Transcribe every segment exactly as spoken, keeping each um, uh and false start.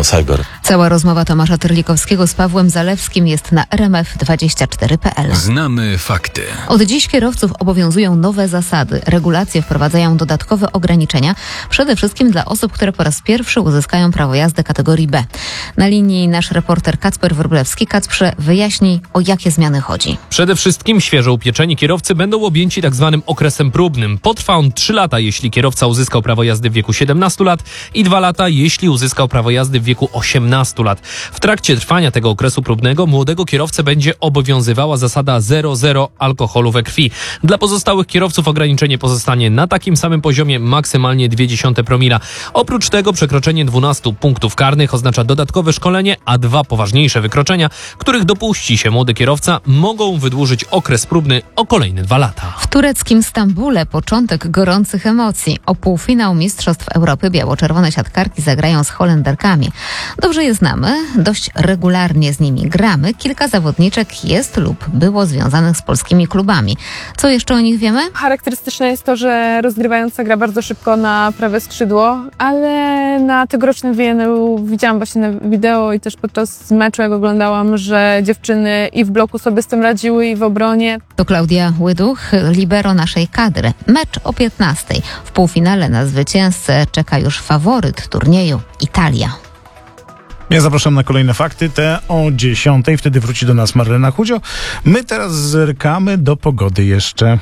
firmą Cyber. Cała rozmowa Tomasza Terlikowskiego z Pawłem Zalewskim jest na r m f dwadzieścia cztery kropka p l. Znamy fakty. Od dziś kierowców obowiązują nowe zasady. Regulacje wprowadzają dodatkowe ograniczenia, przede wszystkim dla osób, które po raz pierwszy uzyskają prawo jazdy kategorii B. Na linii nasz reporter Kacper Wróblewski. Kacprze, wyjaśnij, o jakie zmiany chodzi. Przede wszystkim świeżo upieczeni kierowcy będą objęci tak zwanym okresem próbnym. Potrwa on trzy lata, jeśli kierowca uzyskał prawo jazdy w wieku siedemnastu lat i dwa lata, jeśli uzyskał prawo jazdy w wieku osiemnastu lat. W trakcie trwania tego okresu próbnego młodego kierowcę będzie obowiązywała zasada zero zero alkoholu we krwi. Dla pozostałych kierowców ograniczenie pozostanie na takim samym poziomie, maksymalnie zero przecinek dwa promila. Oprócz tego przekroczenie dwunastu punktów karnych oznacza dodatkowe szkolenie, a dwa poważniejsze wykroczenia, których dopuści się młody kierowca, mogą wydłużyć okres próbny o kolejne dwa lata. W tureckim Stambule początek gorących emocji. O półfinał Mistrzostw Europy biało-czerwone siatkarki zagrają z Holenderkami. Dobrze je znamy, dość regularnie z nimi gramy. Kilka zawodniczek jest lub było związanych z polskimi klubami. Co jeszcze o nich wiemy? Charakterystyczne jest to, że rozgrywająca gra bardzo szybko na prawe skrzydło, ale na tegorocznym wyjęciu widziałam właśnie na wideo i też podczas meczu, jak oglądałam, że dziewczyny i w bloku sobie z tym radziły, i w obronie. To Klaudia Łyduch, libero naszej kadry. Mecz o piętnastej. W półfinale na zwycięzcę czeka już faworyt turnieju Italia. Ja zapraszam na kolejne fakty, te o dziesiątej. Wtedy wróci do nas Marlena Chudzio. My teraz zerkamy do pogody jeszcze.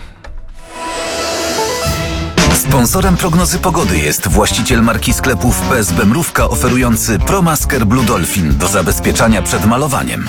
Sponsorem prognozy pogody jest właściciel marki sklepów P S B Mrówka, oferujący ProMasker Blue Dolphin do zabezpieczania przed malowaniem.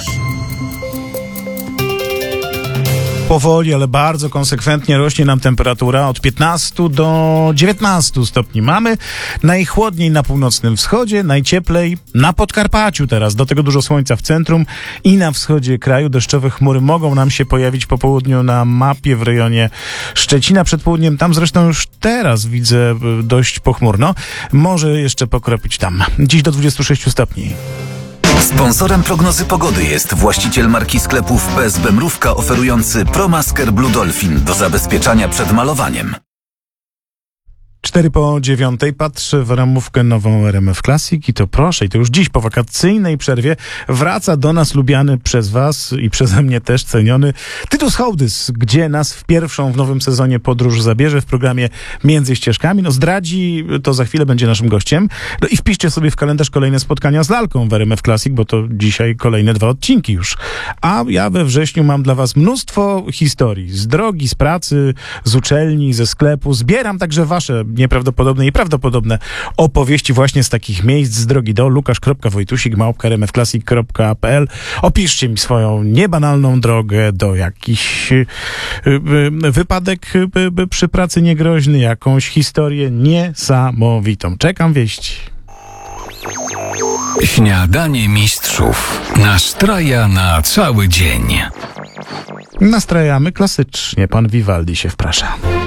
Powoli, ale bardzo konsekwentnie rośnie nam temperatura od piętnastu do dziewiętnastu stopni. Mamy najchłodniej na północnym wschodzie, najcieplej na Podkarpaciu teraz. Do tego dużo słońca w centrum i na wschodzie kraju. Deszczowe chmury mogą nam się pojawić po południu na mapie w rejonie Szczecina przed południem. Tam zresztą już teraz widzę dość pochmurno. Może jeszcze pokropić tam. Dziś do dwudziestu sześciu stopni. Sponsorem prognozy pogody jest właściciel marki sklepów P S B Mrówka, oferujący ProMasker Blue Dolphin do zabezpieczania przed malowaniem. Cztery po dziewiątej patrzę w ramówkę nową R M F Classic i to proszę, i to już dziś po wakacyjnej przerwie wraca do nas lubiany przez was i przeze mnie też ceniony Tytus Hołdys, gdzie nas w pierwszą w nowym sezonie podróż zabierze w programie Między Ścieżkami. No zdradzi, to za chwilę będzie naszym gościem. No i wpiszcie sobie w kalendarz kolejne spotkania z lalką w R M F Classic, bo to dzisiaj kolejne dwa odcinki już. A ja we wrześniu mam dla was mnóstwo historii z drogi, z pracy, z uczelni, ze sklepu. Zbieram także wasze nieprawdopodobne i prawdopodobne opowieści właśnie z takich miejsc z drogi do lukasz kropka wojtusik małpka r m f classic kropka p l. Opiszcie mi swoją niebanalną drogę do jakiś y, y, wypadek y, y, przy pracy niegroźny, jakąś historię niesamowitą. Czekam wieści. Śniadanie mistrzów. Nastraja na cały dzień. Nastrajamy klasycznie. Pan Vivaldi się wprasza.